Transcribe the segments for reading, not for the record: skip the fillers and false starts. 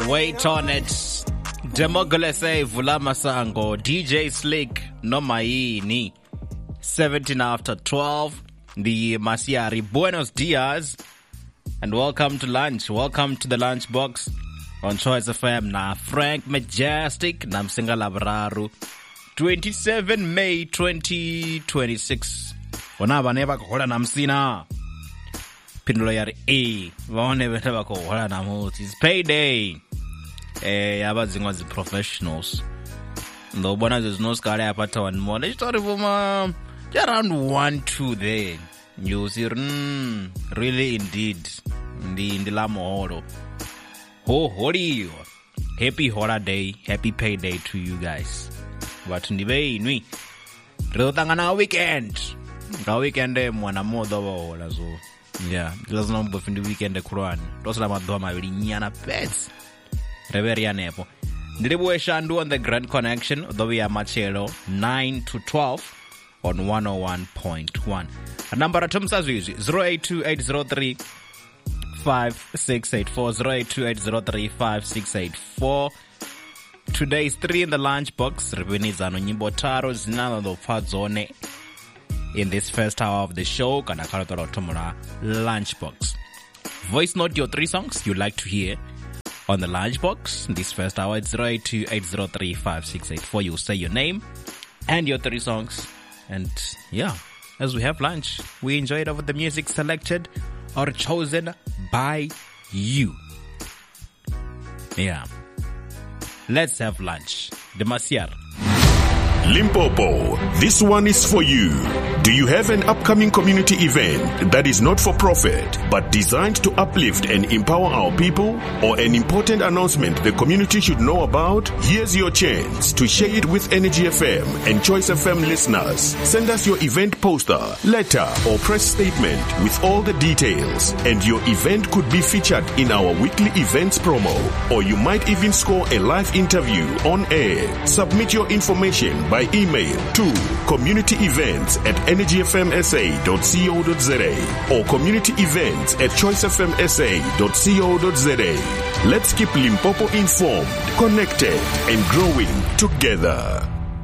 Wait on it. Demogolese Vula Masango, DJ Slick, Nomaini. 17 after 12. The Masiari. Buenos dias. And welcome to lunch. Welcome to the lunch box on Choice FM. Na Frank Majestic. Namsinga Labraru. 27 May 2026. Wanaba neba kuhola namsina. Pindulo yari A. Waone neba kuhola namuti. It's payday. Yabazingwa zi professionals. Ndo bona zinoskale apata one more. Let's start from around 1-2 there. You see, really indeed. Ndi la mohoro. Ho hori. Happy holiday, happy payday to you guys. But ndibe inwi. Rotangana weekend. Ga weekend mwana modo wa so. Yeah, just no bo findi weekend kurani. Tosala madwa mabiri nyana pets. Reveria nepo. Ndiribu Shandu on the Grand Connection, Dovia Machelo, 9 to 12 on 101.1. A number of terms as usual, 082-803-5684, 082-803-5684. Today is 3 in the lunchbox. Revenizano Nyibotaro Zinano Fadzone in this first hour of the show. Kanakaro Tomura Lunchbox. Voice note your 3 songs you'd like to hear on the lunchbox. This first hour, it's 082-803-5684. You say your name and your 3 songs. And yeah, as we have lunch, we enjoy it over the music selected or chosen by you. Yeah. Let's have lunch. Demasiar. Limpopo, this one is for you. Do you have an upcoming community event that is not for profit but designed to uplift and empower our people, or an important announcement the community should know about? Here's your chance to share it with Energy FM and Choice FM listeners. Send us your event poster, letter, or press statement with all the details, and your event could be featured in our weekly events promo, or you might even score a live interview on air. Submit your information by email to communityevents@energyfmsa.co.za or communityevents@choicefmsa.co.za. Let's keep Limpopo informed, connected, and growing together.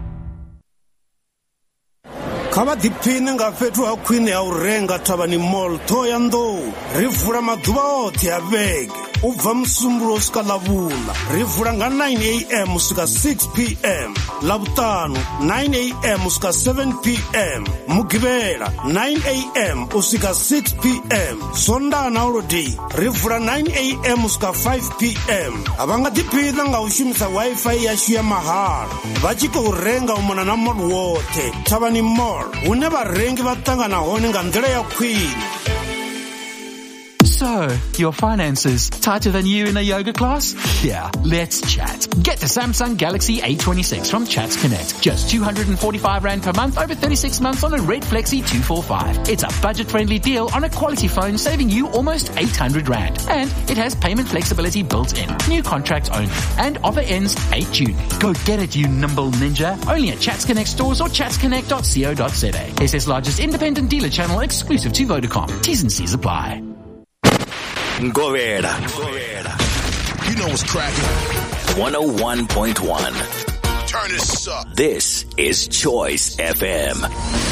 Kama dipine nga fetu ha kwini ya urenga tabani mall toyando rivura maduwa oti ya beg uva msumburo sika lavula rivura nga 9 a.m. sika 6 p.m. labutanu 9 a.m. sika 7 p.m. mugibera 9 a.m. usika 6 p.m. sonda na urodi rivura 9 a.m. sika 5 p.m. abanga dipine nga ushumisa wifi ya shia mahara vachiko urenga umana na mall wote tabani mall. So, your finances tighter than you in a yoga class? Yeah, let's chat. Get the Samsung Galaxy A26 from Chats Connect. Just 245 Rand per month over 36 months on a Red Flexi 245. It's a budget-friendly deal on a quality phone, saving you almost 800 Rand. And it has payment flexibility built in. New contracts only. And offer ends 8 June. Go get it, you nimble ninja. Only at Chats Connect stores or chatsconnect.co.za. SA's largest independent dealer channel exclusive to Vodacom. T's and C's apply. Govera. You know what's cracking. 101.1. Turn this up. This is Choice FM.